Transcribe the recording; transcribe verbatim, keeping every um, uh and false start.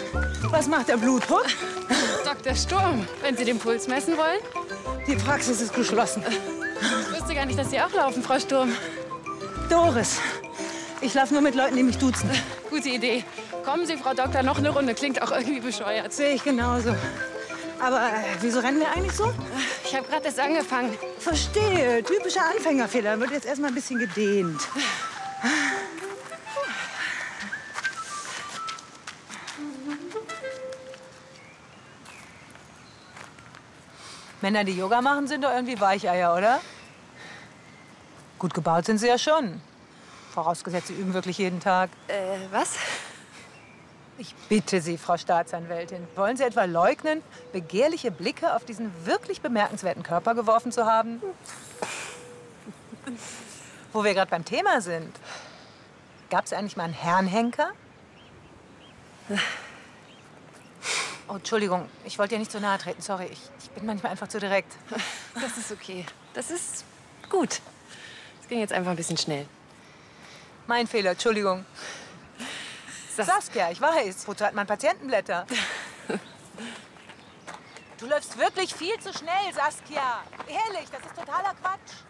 Was macht der Blutdruck? Doktor Sturm, wenn Sie den Puls messen wollen. Die Praxis ist geschlossen. Ich wusste gar nicht, dass Sie auch laufen, Frau Sturm. Doris, ich laufe nur mit Leuten, die mich duzen. Gute Idee. Kommen Sie, Frau Doktor, noch eine Runde. Klingt auch irgendwie bescheuert. Sehe ich genauso. Aber äh, wieso rennen wir eigentlich so? Ich habe gerade erst angefangen. Verstehe. Typischer Anfängerfehler. Wird jetzt erstmal ein bisschen gedehnt. Männer, die Yoga machen, sind doch irgendwie Weicheier, oder? Gut gebaut sind sie ja schon. Vorausgesetzt, sie üben wirklich jeden Tag. Äh, was? Ich bitte Sie, Frau Staatsanwältin, wollen Sie etwa leugnen, begehrliche Blicke auf diesen wirklich bemerkenswerten Körper geworfen zu haben? Wo wir gerade beim Thema sind. Gab es eigentlich mal einen Herrenhenker? Oh, Entschuldigung, ich wollte dir nicht so nahe treten, sorry. Ich, ich bin manchmal einfach zu direkt. Das ist okay. Das ist gut. Es ging jetzt einfach ein bisschen schnell. Mein Fehler, Entschuldigung. Saskia, ich weiß. Wozu hat man Patientenblätter? Du läufst wirklich viel zu schnell, Saskia. Ehrlich, das ist totaler Quatsch.